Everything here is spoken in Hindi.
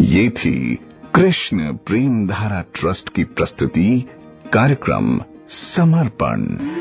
ये थी कृष्ण प्रेम धारा ट्रस्ट की प्रस्तुति कार्यक्रम समर्पण।